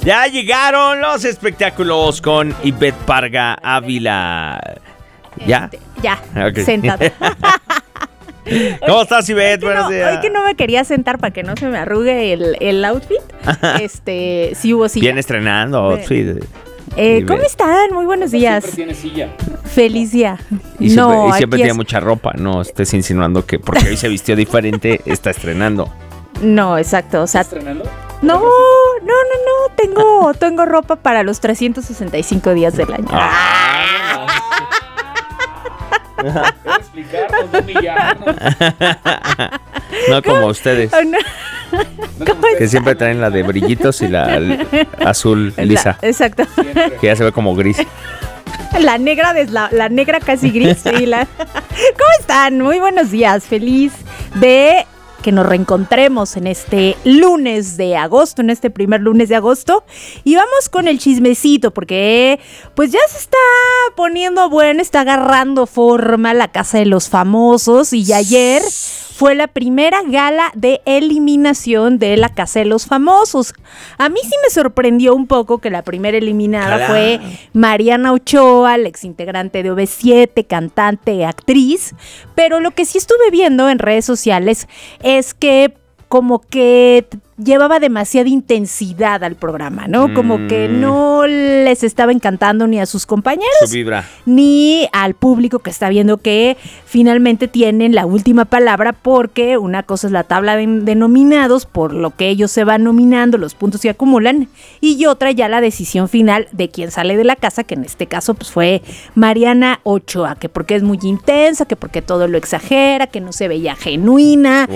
Ya llegaron los espectáculos con Ivette Parga Ávila. ¿Ya? Ya, Okay. sentada. ¿Cómo estás, Ivette? Buenos días. Hoy que no me quería sentar para que no se me arrugue el outfit, sí hubo silla. Viene estrenando outfit. ¿Cómo están? Muy buenos días. Siempre tiene silla. Feliz día. Y siempre tiene mucha ropa. No estés insinuando que porque hoy se vistió diferente, está estrenando. No, exacto. O sea, ¿Estás estrenando? No. Tengo ropa para los 365 días del año. Quiero explicarnos, no humillarnos. No como ustedes, que siempre traen la de brillitos y la azul lisa, Exacto. Siempre. que ya se ve como gris. La negra, la negra casi gris. Sí, ¿Cómo están? Muy buenos días. Feliz de que nos reencontremos en este lunes de agosto, en este primer lunes de agosto. Y vamos con el chismecito, porque pues ya se está poniendo bueno, está agarrando forma la Casa de los Famosos. Y ayer fue la primera gala de eliminación de la Casa de los Famosos. A mí sí me sorprendió un poco que la primera eliminada fue Mariana Ochoa, la exintegrante de OV7, cantante, actriz. Pero lo que sí estuve viendo en redes sociales es que como que llevaba demasiada intensidad al programa, ¿no? Como que no les estaba encantando ni a sus compañeros, Su vibra. ni al público que está viendo que finalmente tienen la última palabra, porque una cosa es la tabla de nominados, por lo que ellos se van nominando, los puntos se acumulan, y otra ya la decisión final de quién sale de la casa, que en este caso pues fue Mariana Ochoa, que porque es muy intensa, que porque todo lo exagera, que no se veía genuina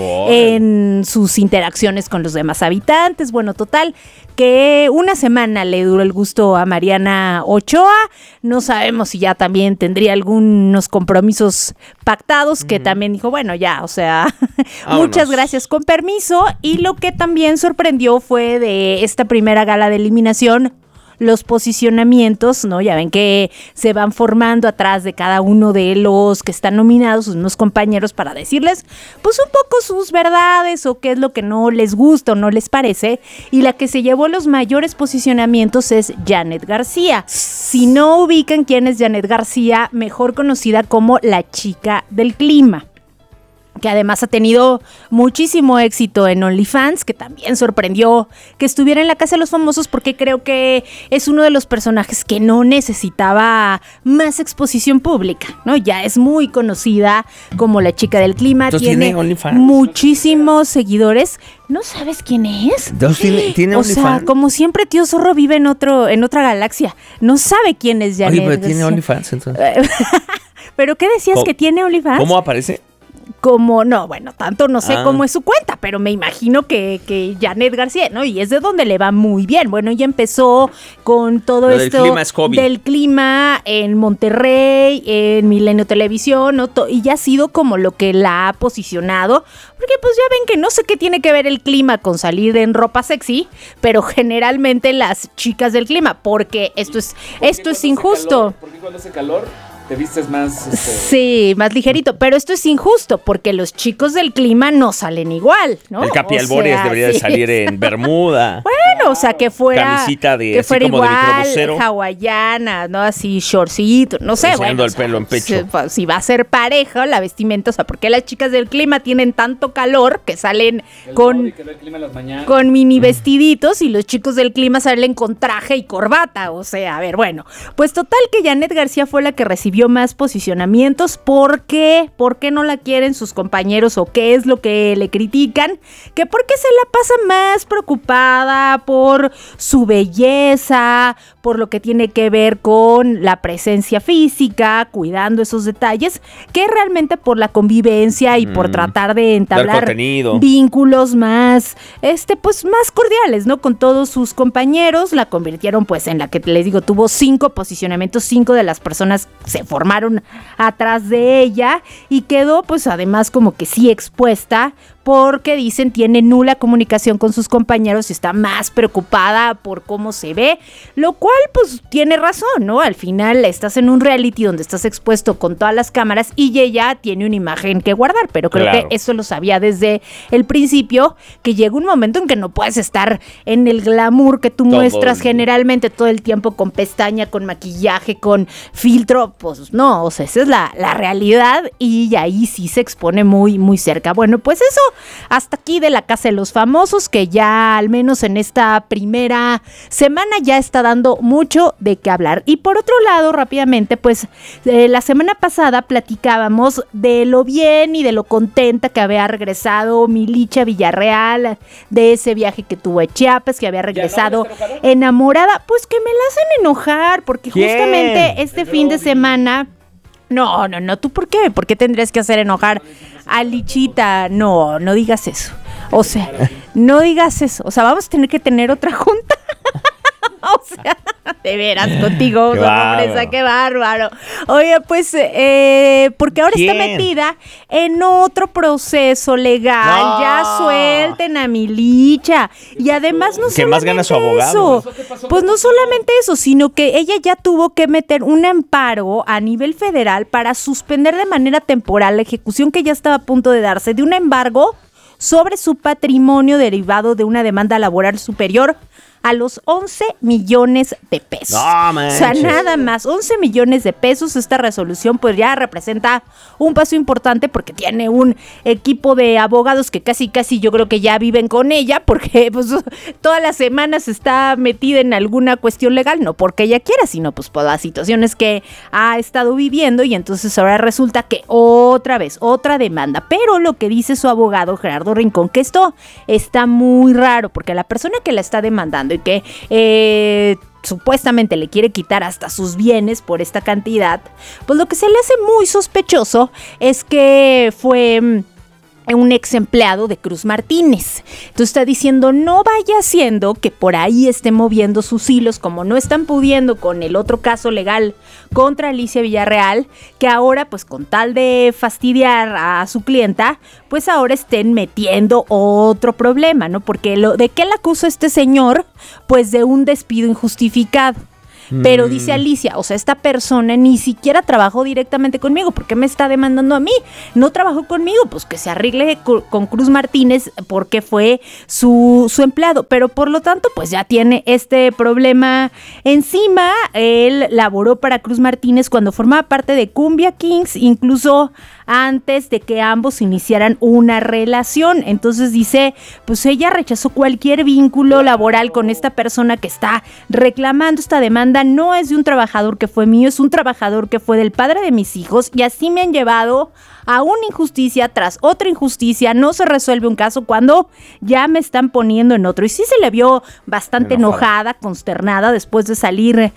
en sus interacciones con los demás habitantes. Bueno, total, que una semana le duró el gusto a Mariana Ochoa. No sabemos si ya también tendría algunos compromisos pactados, que también dijo, bueno, ya, o sea, muchas gracias, con permiso. Y lo que también sorprendió fue de esta primera gala de eliminación, los posicionamientos, ¿no? Ya ven que se van formando atrás de cada uno de los que están nominados, unos compañeros, para decirles, pues, un poco sus verdades o qué es lo que no les gusta o no les parece. Y la que se llevó los mayores posicionamientos es Janet García. Si no ubican quién es Janet García, mejor conocida como la chica del clima, que además ha tenido muchísimo éxito en OnlyFans, que también sorprendió que estuviera en la Casa de los Famosos, porque creo que es uno de los personajes que no necesitaba más exposición pública, ¿no? Ya es muy conocida como la chica del clima. Entonces, tiene OnlyFans. Muchísimos seguidores. ¿No sabes quién es? Entonces, ¿tiene o OnlyFans? sea, como siempre, tío Zorro vive en otra galaxia. No sabe quién es Janet. Oye, pero tiene García. OnlyFans, entonces. ¿Pero qué decías que tiene OnlyFans? ¿Cómo aparece? Como, no, bueno, tanto no sé cómo es su cuenta, pero me imagino que Janet García, ¿no? Y es de donde le va muy bien. Bueno, ella empezó con todo Lo esto del clima es hobby. del clima en Monterrey, en Milenio Televisión, ¿no? Y ya ha sido como lo que la ha posicionado, porque pues ya ven que no sé qué tiene que ver el clima con salir en ropa sexy, pero generalmente las chicas del clima, porque esto es injusto. Porque cuando hace calor te vistes más... Sí, más ligerito, pero esto es injusto porque los chicos del clima no salen igual, ¿no? El Capi Albores debería de salir en bermuda. Bueno, o sea, que fuera... Camisita de, que así fuera como de igual, microbusero. hawaiana, ¿no? Así, shortcito, no sé. Enseñando Bueno, el pelo en pecho. Si va a ser pareja la vestimenta, o sea, ¿por qué las chicas del clima tienen tanto calor que salen con mini vestiditos y los chicos del clima salen con traje y corbata? O sea, a ver, bueno, pues total que Janet García fue la que recibió más posicionamientos. ¿Por qué? ¿Por qué no la quieren sus compañeros o qué es lo que le critican? Que por qué se la pasa más preocupada por su belleza, por lo que tiene que ver con la presencia física, cuidando esos detalles, que realmente por la convivencia y por tratar de entablar vínculos más, pues más cordiales, ¿no? Con todos sus compañeros. La convirtieron pues en la que les digo, tuvo 5 posicionamientos, 5 de las personas se formaron atrás de ella y quedó pues además como que sí expuesta porque dicen tiene nula comunicación con sus compañeros y está más preocupada por cómo se ve, lo cual pues tiene razón, ¿no? Al final estás en un reality donde estás expuesto con todas las cámaras y ella tiene una imagen que guardar, pero creo que eso lo sabía desde el principio, que llega un momento en que no puedes estar en el glamour que tú muestras generalmente todo el tiempo con pestaña, con maquillaje, con filtro, pues no, o sea, esa es la realidad y ahí sí se expone muy, muy cerca. Bueno, pues eso, hasta aquí de la Casa de los Famosos, que ya al menos en esta primera semana ya está dando mucho de qué hablar. Y por otro lado, rápidamente, pues la semana pasada platicábamos de lo bien y de lo contenta que había regresado mi Licha Villarreal, de ese viaje que tuvo a Chiapas, que había regresado enamorada. Pues que me la hacen enojar, porque justamente este fin de semana... No, ¿tú por qué? ¿Por qué tendrías que hacer enojar a Lichita? No digas eso. O sea, no digas eso. O sea, vamos a tener que tener otra junta. O sea, de veras, contigo, sorpresa, qué bárbaro. Oye, pues, porque ahora está metida en otro proceso legal. No. Ya suelten a mi Licha. Y además no ¿Qué más gana su abogado? Eso, pues no solamente eso, sino que ella ya tuvo que meter un amparo a nivel federal para suspender de manera temporal la ejecución que ya estaba a punto de darse de un embargo sobre su patrimonio derivado de una demanda laboral superior a los 11 millones de pesos. No, manches. O sea, nada más, 11 millones de pesos. Esta resolución pues ya representa un paso importante porque tiene un equipo de abogados que casi yo creo que ya viven con ella, porque pues todas las semanas está metida en alguna cuestión legal, no porque ella quiera, sino pues por las situaciones que ha estado viviendo, y entonces ahora resulta que otra vez, otra demanda. Pero lo que dice su abogado Gerardo Rincón, que esto está muy raro, porque la persona que la está demandando y que supuestamente le quiere quitar hasta sus bienes por esta cantidad, pues lo que se le hace muy sospechoso es que fue un ex empleado de Cruz Martínez. Entonces está diciendo, no vaya siendo que por ahí esté moviendo sus hilos, como no están pudiendo con el otro caso legal contra Alicia Villarreal, que ahora pues con tal de fastidiar a su clienta, pues ahora estén metiendo otro problema, ¿no? Porque ¿de qué la acusa este señor? Pues de un despido injustificado. Pero dice Alicia, o sea, esta persona ni siquiera trabajó directamente conmigo, ¿por qué me está demandando a mí? No trabajó conmigo, pues que se arregle con Cruz Martínez porque fue su empleado, pero por lo tanto pues ya tiene este problema encima. Él laboró para Cruz Martínez cuando formaba parte de Cumbia Kings, incluso antes de que ambos iniciaran una relación. Entonces dice, pues ella rechazó cualquier vínculo laboral con esta persona que está reclamando esta demanda. No es de un trabajador que fue mío, es un trabajador que fue del padre de mis hijos, y así me han llevado a una injusticia tras otra injusticia. No se resuelve un caso cuando ya me están poniendo en otro. Y sí se le vio bastante enojada, consternada después de salir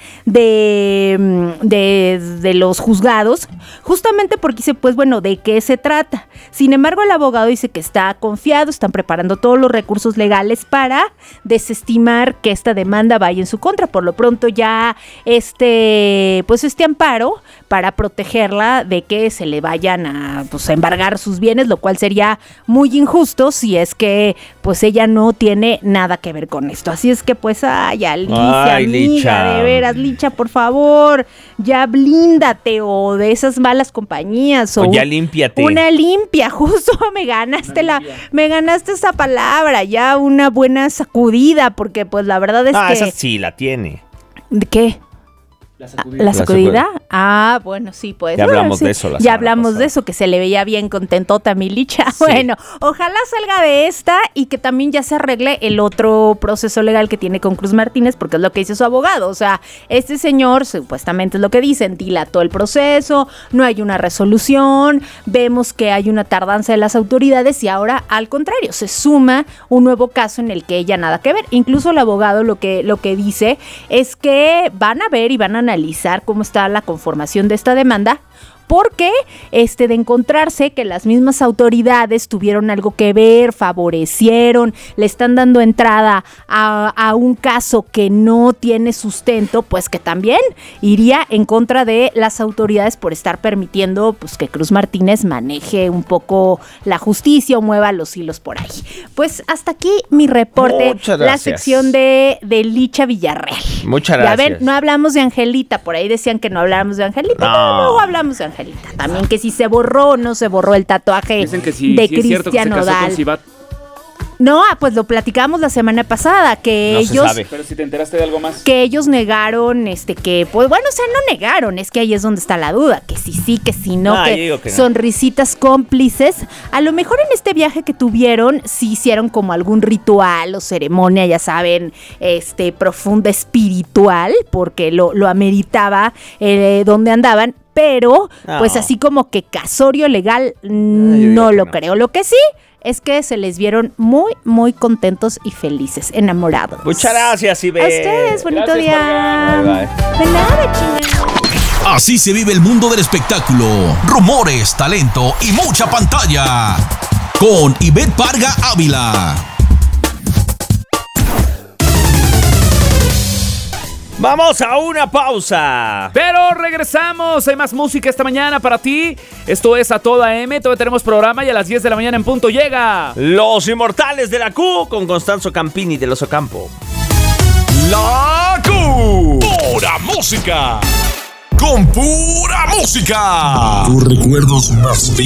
de los juzgados, justamente porque dice, pues bueno, ¿de qué se trata? Sin embargo, el abogado dice que está confiado, están preparando todos los recursos legales para desestimar que esta demanda vaya en su contra. Por lo pronto ya este amparo para protegerla de que se le vayan a embargar sus bienes, lo cual sería muy injusto si es que pues ella no tiene nada que ver con esto. Así es que pues, Alicia, amiga, Licha, de veras, Licha, por favor, ya blíndate, o de esas malas compañías, o ya límpiate. Una limpia, justo me ganaste esa palabra, ya una buena sacudida, porque pues la verdad es que... esa sí la tiene. ¿De qué? ¿La sacudida? Ah, bueno, sí, pues. Ya hablamos de eso. Ya hablamos de eso, que se le veía bien contentota a mi Licha. Sí. Bueno, ojalá salga de esta y que también ya se arregle el otro proceso legal que tiene con Cruz Martínez, porque es lo que dice su abogado. O sea, este señor, supuestamente es lo que dicen, dilató el proceso, no hay una resolución, vemos que hay una tardanza de las autoridades y ahora, al contrario, se suma un nuevo caso en el que ella nada que ver. Incluso el abogado lo que dice es que van a ver y van a analizar cómo está la conformación de esta demanda, porque de encontrarse que las mismas autoridades tuvieron algo que ver, favorecieron, le están dando entrada a un caso que no tiene sustento, pues que también iría en contra de las autoridades por estar permitiendo pues que Cruz Martínez maneje un poco la justicia o mueva los hilos por ahí. Pues hasta aquí mi reporte, la sección de Licha Villarreal. Muchas gracias. Ya ven, no hablamos de Angelita, por ahí decían que no habláramos de Angelita, no, luego hablamos de Angelita. También que si se borró o no se borró el tatuaje dicen que sí, de sí Cristian Nodal. Con no, pues lo platicamos la semana pasada, que no ellos... se sabe. Pero si te enteraste de algo más. Que ellos negaron, que, pues bueno, o sea, no negaron, es que ahí es donde está la duda, que sí, que sí, no, que no. Sonrisitas cómplices. A lo mejor en este viaje que tuvieron, sí hicieron como algún ritual o ceremonia, ya saben, profunda espiritual, porque lo ameritaba donde andaban, pero, pues así como que casorio legal, no lo creo. Lo que sí es que se les vieron muy, muy contentos y felices, enamorados. Muchas gracias, Ivette. A ustedes, bonito día. Bye. De nada, chingada. Así se vive el mundo del espectáculo. Rumores, talento y mucha pantalla. Con Ivette Parga Ávila. Vamos a una pausa. Pero regresamos. Hay más música esta mañana para ti. Esto es A Toda M. Todavía tenemos programa y a las 10 de la mañana en punto llega Los Inmortales de la Q con Constanzo Campini del Oso Campo. La Q. Pura música. Con pura música. Tus recuerdos más